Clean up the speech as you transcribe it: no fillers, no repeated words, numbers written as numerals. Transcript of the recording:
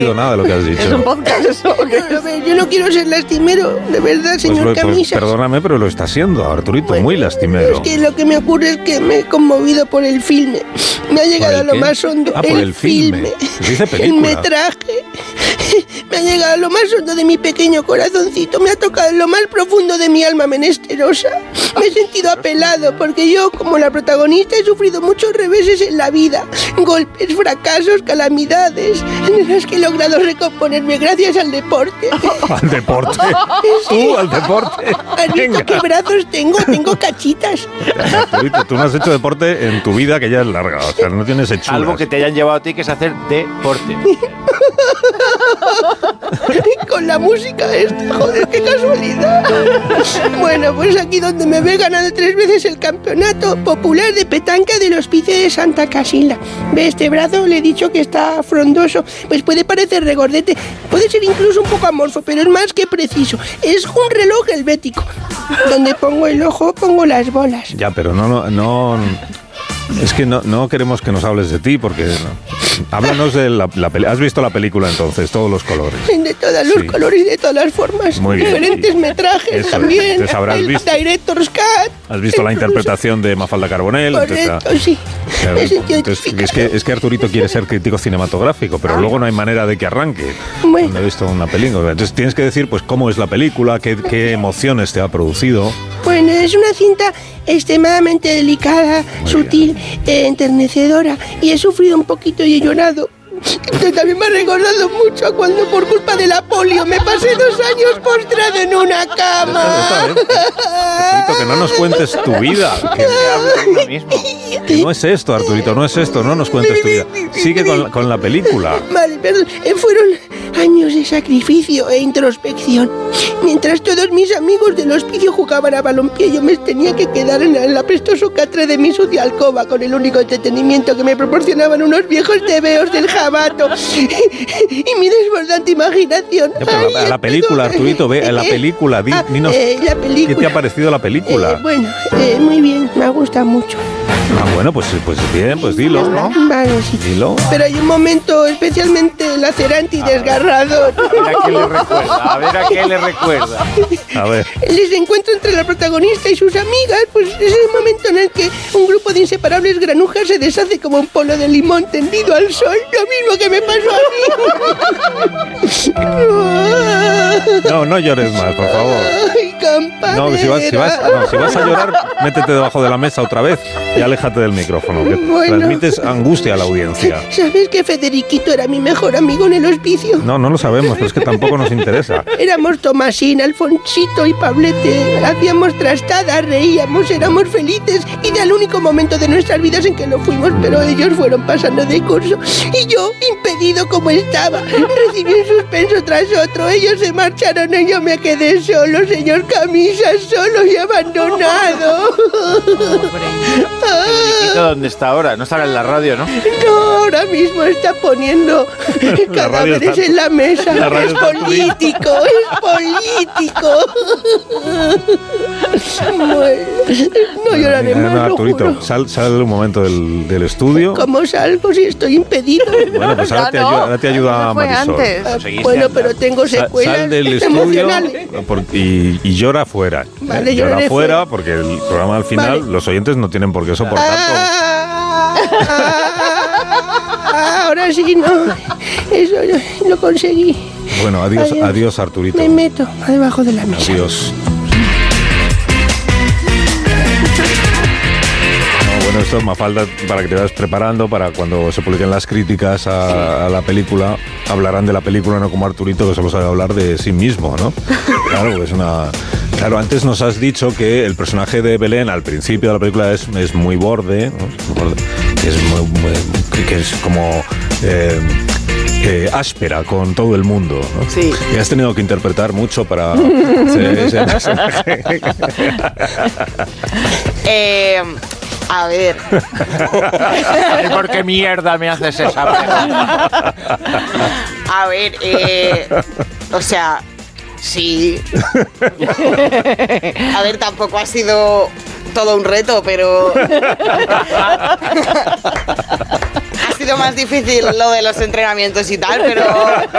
nada de lo que has dicho. Es un podcast eso. A ver, yo no quiero ser lastimero, de verdad, señor Camisas. Perdóname, pero lo está haciendo, Arturito, Bueno, muy lastimero. Es que lo que me ocurre es que me he conmovido por el filme. Me ha llegado a lo más hondo. Ah, por el filme. Dice película. El metraje. Me ha llegado a lo más hondo de mi pequeño corazoncito. Me ha tocado en lo más profundo de mi alma menesterosa. Me he sentido apelado porque yo, como la protagonista, he sufrido muchos reveses en la vida. Golpes, fracasos, calamidades, en las que he logrado recomponerme gracias al deporte. ¿Al deporte? Sí. ¿Tú al deporte? ¿Has visto qué brazos tengo? Tengo cachitas. Arturito, tú no has hecho deporte en tu vida, que ya es larga. O sea, no tienes hechuras. Algo que te hayan llevado a ti, que es hacer deporte. Con la música esta, joder, qué casualidad. Bueno, pues aquí donde me ve ganado 3 veces el campeonato popular de petanca del Hospicio de Santa Casilda. ¿Ve este brazo? Le he dicho que está frondoso. Pues puede parecer regordete, puede ser incluso un poco amorfo, pero es más que preciso. Es un reloj helvético. Donde pongo el ojo, pongo las bolas. Ya, pero no. Es que no queremos que nos hables de ti, porque... Háblanos de la película. ¿Has visto la película entonces? Todos los colores. De todos los colores y de todas las formas. Muy bien. Diferentes metrajes también. Entonces habrás visto. Director's Cut. ¿Has visto la interpretación de Mafalda Carbonell? Correcto, sí. Es que Arturito quiere ser crítico cinematográfico, pero luego no hay manera de que arranque. Bueno. No he visto una película. Entonces tienes que decir pues cómo es la película, qué emociones te ha producido. Bueno, es una cinta extremadamente delicada, sutil, enternecedora, y he sufrido un poquito y he llorado. Esto también me ha recordado mucho a cuando por culpa de la polio me pasé 2 años postrado en una cama. Arturito, que no nos cuentes tu vida. Que no es esto, Arturito, no es esto, no nos cuentes tu vida. Sigue con la película. Vale, perdón. Fueron años de sacrificio e introspección. Mientras todos mis amigos del hospicio jugaban a balompié, yo me tenía que quedar en el apestoso catre de mi sucia alcoba con el único entretenimiento que me proporcionaban unos viejos tebeos del jabato y mi desbordante imaginación. Pero la película, Arturito, ve la película. Dinos, la película. ¿Qué te ha parecido la película? Muy bien, me gusta mucho. Bueno, pues bien, pues dilo, ¿no? Vale, sí. Dilo. Pero hay un momento especialmente lacerante y desgarrador. A ver a qué le recuerda. A ver. El desencuentro entre la protagonista y sus amigas, pues es el momento en el que un grupo de inseparables granujas se deshace como un polo de limón tendido al sol. Lo mismo que me pasó a mí. No llores más, por favor. Ay, campanera. No, si vas a llorar, métete debajo de la mesa otra vez y aléjate del micrófono, que transmites angustia a la audiencia. ¿Sabes que Federiquito era mi mejor amigo en el hospicio? No lo sabemos, pero es que tampoco nos interesa. Éramos Tomasín, Alfonsito y Pablete. Hacíamos trastadas, reíamos, éramos felices y era el único momento de nuestras vidas en que lo fuimos, pero ellos fueron pasando de curso. Y yo, impedido como estaba, recibí un suspenso tras otro. Ellos se marcharon y yo me quedé solo, señor Camisas, solo y abandonado. ¿Dónde está ahora? No estará en la radio, ¿no? No, ahora mismo está poniendo cadáveres en la mesa. Es político. No lloraré más, lo Arturito, juro. sal un momento del estudio. ¿Cómo salgo si estoy impedido? Bueno, pues ahora te ayuda Marisol. Bueno, pero tengo secuelas Sal del estudio emocionales. y llora fuera. Vale, llora lloraré fuera porque el programa al final, Vale. los oyentes no tienen por qué soportar Ahora sí, no. Eso lo conseguí. Bueno, adiós Arturito. Me meto debajo de la mesa. Adiós. Bueno, esto es Mafalda, para que te vayas preparando para cuando se publiquen las críticas a la película. Hablarán de la película, no como Arturito, que solo sabe hablar de sí mismo, ¿no? Claro, es una... Claro, antes nos has dicho que el personaje de Belén al principio de la película es muy borde, ¿no? Que es como áspera con todo el mundo, ¿no? Sí. Y has tenido que interpretar mucho para ese personaje. A ver. ¿Por qué mierda me haces esa pregunta? A ver, o sea, sí. A ver, tampoco ha sido todo un reto, pero ha sido más difícil lo de los entrenamientos y tal, pero